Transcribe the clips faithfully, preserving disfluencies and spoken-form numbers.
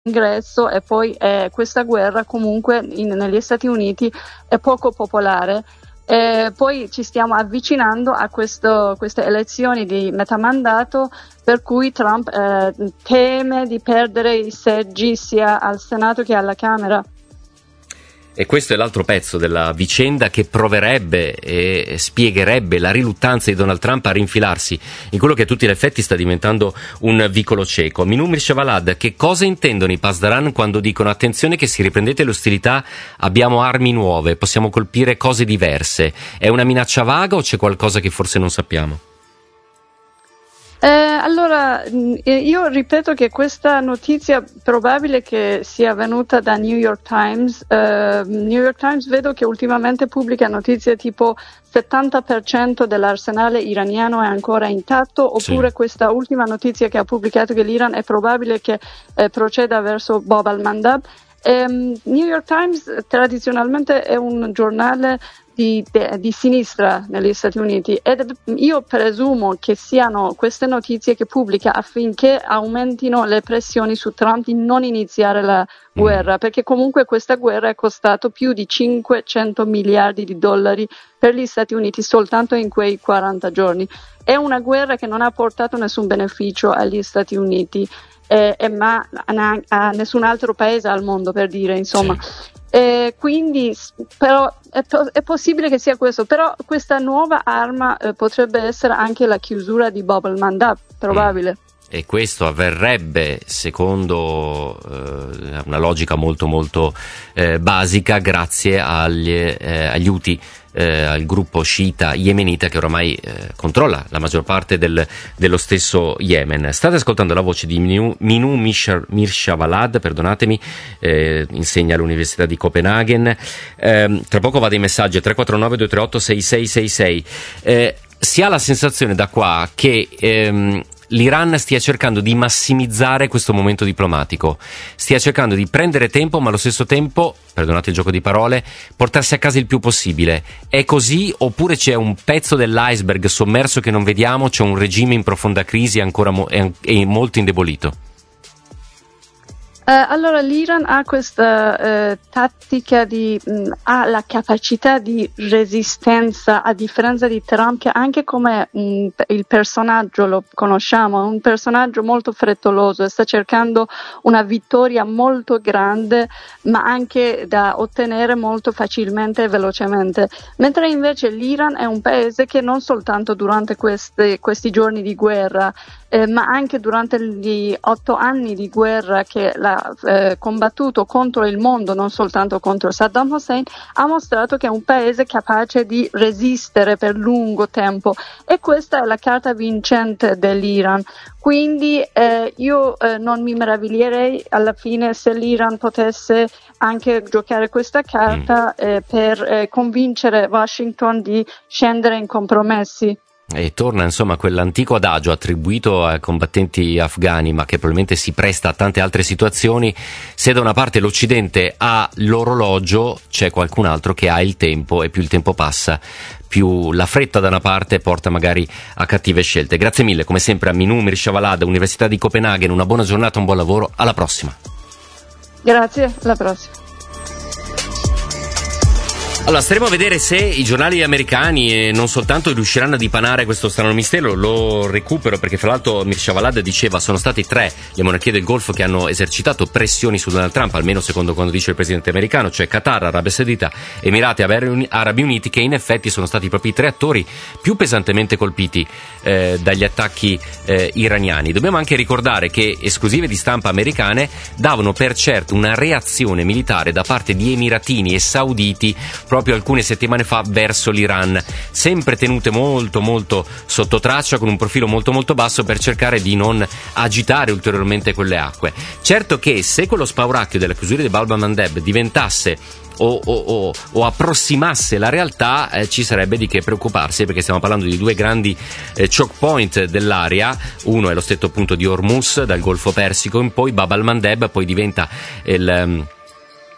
ingresso e poi eh, questa guerra comunque in, negli Stati Uniti è poco popolare. E poi ci stiamo avvicinando a questo, queste elezioni di metà mandato, per cui Trump eh, teme di perdere i seggi sia al Senato che alla Camera. E questo è l'altro pezzo della vicenda che proverebbe e spiegherebbe la riluttanza di Donald Trump a rinfilarsi in quello che a tutti gli effetti sta diventando un vicolo cieco. Minoo Mirshavalad, che cosa intendono i Pasdaran quando dicono attenzione che se riprendete le ostilità abbiamo armi nuove, possiamo colpire cose diverse? È una minaccia vaga o c'è qualcosa che forse non sappiamo? Eh, allora, io ripeto che questa notizia probabile che sia venuta da New York Times. Eh, New York Times vedo che ultimamente pubblica notizie tipo settanta per cento dell'arsenale iraniano è ancora intatto, oppure sì. Questa ultima notizia che ha pubblicato che l'Iran è probabile che eh, proceda verso Bab al-Mandab. Eh, New York Times tradizionalmente è un giornale Di, de, di sinistra negli Stati Uniti ed io presumo che siano queste notizie che pubblica affinché aumentino le pressioni su Trump di non iniziare la guerra, perché comunque questa guerra è costato più di cinquecento miliardi di dollari per gli Stati Uniti soltanto in quei quaranta giorni. È una guerra che non ha portato nessun beneficio agli Stati Uniti eh, eh, ma a, a nessun altro paese al mondo, per dire, insomma. Sì. Eh, quindi però è, è possibile che sia questo, però questa nuova arma eh, potrebbe essere anche la chiusura di Bab al-Mandab, probabile. Mm. E questo avverrebbe, secondo eh, una logica molto molto eh, basica, grazie agli, eh, agli Houthi, eh, al gruppo sciita yemenita che oramai eh, controlla la maggior parte del, dello stesso Yemen. State ascoltando la voce di Minoo Mirshavalad, perdonatemi, eh, insegna all'Università di Copenaghen. Eh, tra poco vado ai messaggi tre quattro nove due tre otto sei sei sei sei. Eh, si ha la sensazione da qua che ehm, l'Iran stia cercando di massimizzare questo momento diplomatico, stia cercando di prendere tempo, ma allo stesso tempo, perdonate il gioco di parole, portarsi a casa il più possibile. È così oppure c'è un pezzo dell'iceberg sommerso che non vediamo, c'è un regime in profonda crisi ancora mo- e, e molto indebolito? Uh, allora l'Iran ha questa uh, tattica di mh, ha la capacità di resistenza, a differenza di Trump, che anche come mh, il personaggio lo conosciamo, è un personaggio molto frettoloso e sta cercando una vittoria molto grande ma anche da ottenere molto facilmente e velocemente, mentre invece l'Iran è un paese che non soltanto durante queste, questi giorni di guerra Eh, ma anche durante gli otto anni di guerra che l'ha eh, combattuto contro il mondo, non soltanto contro Saddam Hussein, ha mostrato che è un paese capace di resistere per lungo tempo, e questa è la carta vincente dell'Iran. Quindi eh, io eh, non mi meraviglierei alla fine se l'Iran potesse anche giocare questa carta eh, per eh, convincere Washington di scendere in compromessi. E torna insomma quell'antico adagio attribuito ai combattenti afghani, ma che probabilmente si presta a tante altre situazioni: se da una parte l'Occidente ha l'orologio, c'è qualcun altro che ha il tempo, e più il tempo passa più la fretta da una parte porta magari a cattive scelte. Grazie mille come sempre a Minoo Mirshavalad, Università di Copenaghen, una buona giornata, un buon lavoro, alla prossima. Grazie, alla prossima. Allora, staremo a vedere se i giornali americani e non soltanto riusciranno a dipanare questo strano mistero. Lo recupero perché fra l'altro Mirshavalad diceva sono stati tre le monarchie del Golfo che hanno esercitato pressioni su Donald Trump, almeno secondo quanto dice il presidente americano, cioè Qatar, Arabia Saudita, Emirati Arabi Uniti, che in effetti sono stati proprio i tre attori più pesantemente colpiti eh, dagli attacchi eh, iraniani. Dobbiamo anche ricordare che esclusive di stampa americane davano per certo una reazione militare da parte di emiratini e sauditi proprio alcune settimane fa verso l'Iran, sempre tenute molto molto sotto traccia, con un profilo molto molto basso, per cercare di non agitare ulteriormente quelle acque. Certo che se quello spauracchio della chiusura di Bab al-Mandab diventasse o, o, o, o approssimasse la realtà, eh, ci sarebbe di che preoccuparsi, perché stiamo parlando di due grandi eh, choke point dell'area. Uno è lo stretto appunto di Hormuz, dal Golfo Persico in poi, Bab al-Mandab poi diventa il... Um,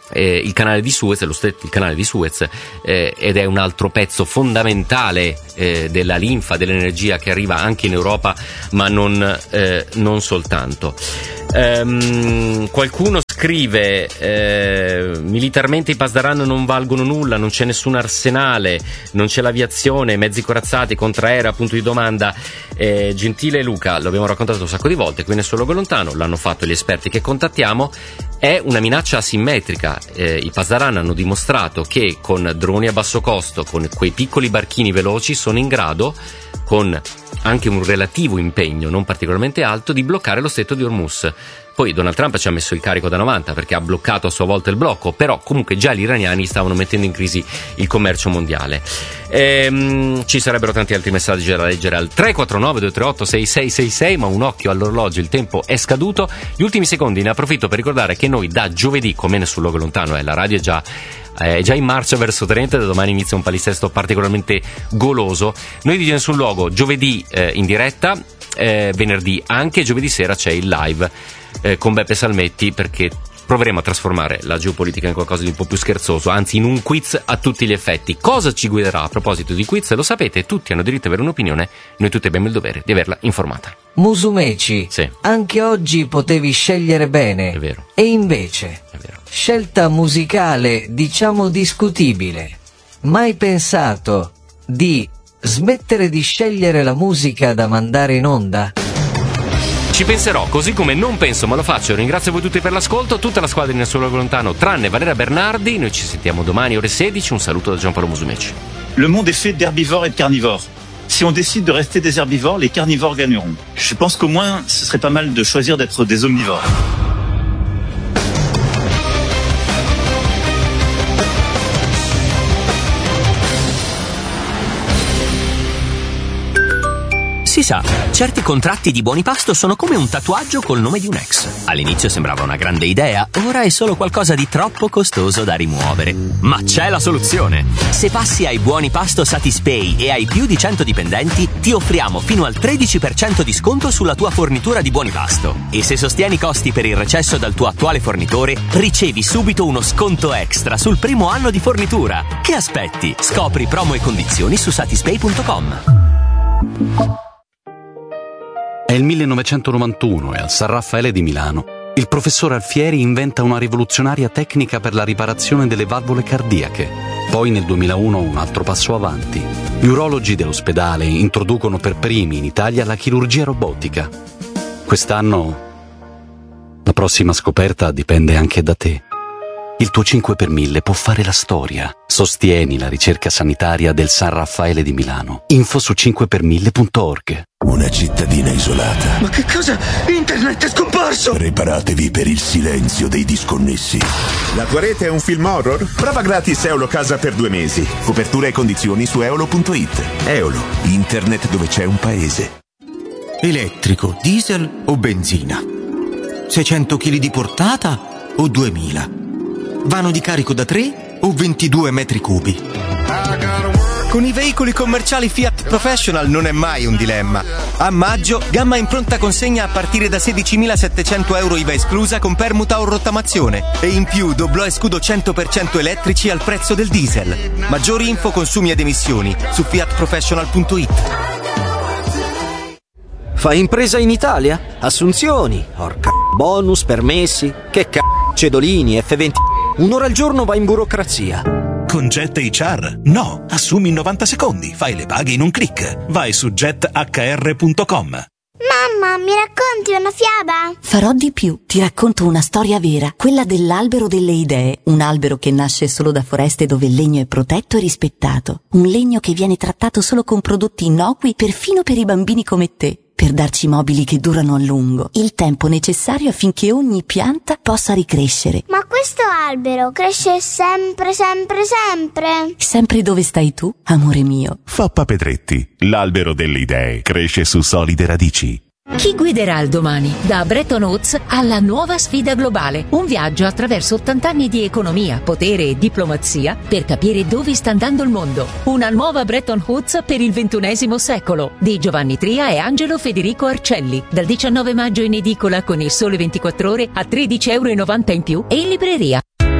eh, il canale di Suez, lo stretto, il canale di Suez, eh, ed è un altro pezzo fondamentale eh, della linfa, dell'energia che arriva anche in Europa, ma non, eh, non soltanto. Um, qualcuno scrive eh, militarmente i Pasdaran non valgono nulla, non c'è nessun arsenale, non c'è l'aviazione, mezzi corazzati, contraerei, punto di domanda. eh, Gentile Luca, lo abbiamo raccontato un sacco di volte qui nel suo Luogo Lontano, l'hanno fatto gli esperti che contattiamo, è una minaccia asimmetrica. eh, i Pasdaran hanno dimostrato che con droni a basso costo, con quei piccoli barchini veloci, sono in grado, con anche un relativo impegno non particolarmente alto, di bloccare lo stretto di Hormuz. Poi Donald Trump ci ha messo il carico da novanta perché ha bloccato a sua volta il blocco, però comunque già gli iraniani stavano mettendo in crisi il commercio mondiale. Ehm, ci sarebbero tanti altri messaggi da leggere al tre quattro nove due tre otto sei sei sei sei, ma un occhio all'orologio, il tempo è scaduto. Gli ultimi secondi ne approfitto per ricordare che noi da giovedì, come nel Luogo Lontano, eh, la radio è già è già in marcia verso Trento, da domani inizia un palinsesto particolarmente goloso. Noi di Nessun Luogo giovedì eh, in diretta, eh, venerdì anche, giovedì sera c'è il live eh, con Beppe Salmetti, perché proveremo a trasformare la geopolitica in qualcosa di un po' più scherzoso, anzi in un quiz a tutti gli effetti. Cosa ci guiderà a proposito di quiz? Lo sapete, tutti hanno diritto ad avere un'opinione, noi tutti abbiamo il dovere di averla informata. Musumeci, sì. Anche oggi potevi scegliere bene. È vero. E invece, è vero. Scelta musicale, diciamo discutibile. Mai pensato di smettere di scegliere la musica da mandare in onda? Ci penserò, così come non penso ma lo faccio. Ringrazio voi tutti per l'ascolto, tutta la squadra di Nel Suo Luogo Lontano, tranne Valeria Bernardi. Noi ci sentiamo domani ore sedici. Un saluto da Giampaolo Musumeci. Le monde est fait d'herbivores et de carnivores. Si on décide de rester des herbivores, les carnivores gagneront. Je pense qu'au moins, ce serait pas mal de choisir d'être des omnivores. Si sa, certi contratti di Buonipasto sono come un tatuaggio col nome di un ex. All'inizio sembrava una grande idea, ora è solo qualcosa di troppo costoso da rimuovere. Ma c'è la soluzione! Se passi ai Buonipasto Satispay e hai più di cento dipendenti, ti offriamo fino al tredici per cento di sconto sulla tua fornitura di Buonipasto. E se sostieni i costi per il recesso dal tuo attuale fornitore, ricevi subito uno sconto extra sul primo anno di fornitura. Che aspetti? Scopri promo e condizioni su satispay punto com. È il millenovecentonovantuno e al San Raffaele di Milano il professor Alfieri inventa una rivoluzionaria tecnica per la riparazione delle valvole cardiache. Poi nel duemilauno un altro passo avanti. Gli urologi dell'ospedale introducono per primi in Italia la chirurgia robotica. Quest'anno la prossima scoperta dipende anche da te. Il tuo cinque per mille può fare la storia. Sostieni la ricerca sanitaria del San Raffaele di Milano. Info su cinque per mille punto org. Una cittadina isolata. Ma che cosa? Internet è scomparso! Preparatevi per il silenzio dei disconnessi. La tua rete è un film horror? Prova gratis Eolo Casa per due mesi. Copertura e condizioni su eolo punto it. Eolo, internet dove c'è un paese. Elettrico, diesel o benzina? seicento chili di portata o duemila? Vano di carico da tre o ventidue metri cubi? Con i veicoli commerciali Fiat Professional non è mai un dilemma. A maggio, gamma in pronta consegna a partire da sedicimilasettecento euro I V A esclusa con permuta o rottamazione. E in più doblò e scudo cento per cento elettrici al prezzo del diesel. Maggiori info, consumi ed emissioni su fiat professional punto it. Fai impresa in Italia? Assunzioni, orca, bonus, permessi, che c***o, cedolini, F venti. Un'ora al giorno vai in burocrazia. Con Jet H R? No, assumi in novanta secondi, fai le paghe in un click. Vai su jet h r punto com. Mamma, mi racconti una fiaba? Farò di più, ti racconto una storia vera, quella dell'albero delle idee, un albero che nasce solo da foreste dove il legno è protetto e rispettato, un legno che viene trattato solo con prodotti innocui perfino per i bambini come te, per darci mobili che durano a lungo, il tempo necessario affinché ogni pianta possa ricrescere. Ma questo albero cresce sempre, sempre, sempre? Sempre dove stai tu, amore mio. Foppa Pedretti, l'albero delle idee, cresce su solide radici. Chi guiderà il domani? Da Bretton Woods alla nuova sfida globale. Un viaggio attraverso ottanta anni di economia, potere e diplomazia per capire dove sta andando il mondo. Una nuova Bretton Woods per il ventunesimo secolo di Giovanni Tria e Angelo Federico Arcelli. Dal diciannove maggio in edicola con Il Sole ventiquattro Ore a tredici e novanta euro in più e in libreria.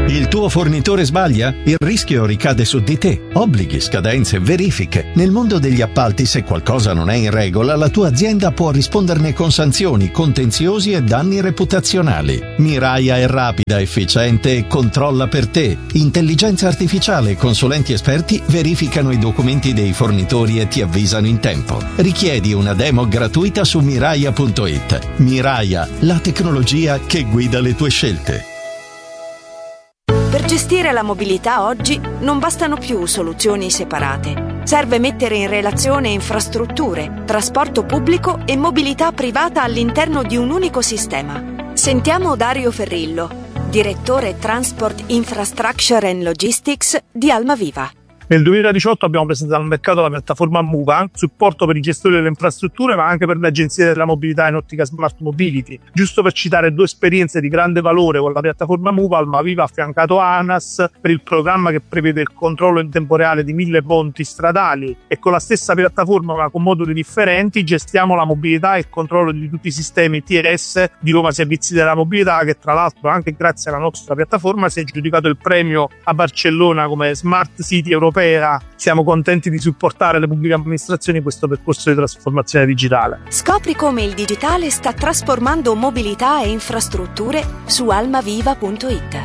Il tuo fornitore sbaglia? Il rischio ricade su di te. Obblighi, scadenze, verifiche. Nel mondo degli appalti, se qualcosa non è in regola, la tua azienda può risponderne con sanzioni, contenziosi e danni reputazionali. Miraia è rapida, efficiente e controlla per te. Intelligenza artificiale e consulenti esperti verificano i documenti dei fornitori e ti avvisano in tempo. Richiedi una demo gratuita su miraia punto it. Miraia, la tecnologia che guida le tue scelte. Per gestire la mobilità oggi non bastano più soluzioni separate. Serve mettere in relazione infrastrutture, trasporto pubblico e mobilità privata all'interno di un unico sistema. Sentiamo Dario Ferrillo, direttore Transport Infrastructure and Logistics di Almaviva. Nel duemiladiciotto abbiamo presentato al mercato la piattaforma Muva, supporto per i gestori delle infrastrutture ma anche per le agenzie della mobilità in ottica smart mobility. Giusto per citare due esperienze di grande valore con la piattaforma Muva, Almaviva ha affiancato ANAS per il programma che prevede il controllo in tempo reale di mille ponti stradali e con la stessa piattaforma ma con moduli differenti gestiamo la mobilità e il controllo di tutti i sistemi T R S di Roma Servizi della Mobilità, che tra l'altro anche grazie alla nostra piattaforma si è aggiudicato il premio a Barcellona come Smart City europea. Siamo contenti di supportare le pubbliche amministrazioni in questo percorso di trasformazione digitale. Scopri come il digitale sta trasformando mobilità e infrastrutture su almaviva punto it.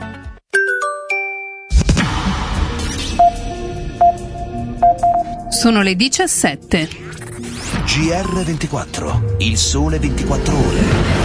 Sono le diciassette. G R ventiquattro, il sole ventiquattro ore.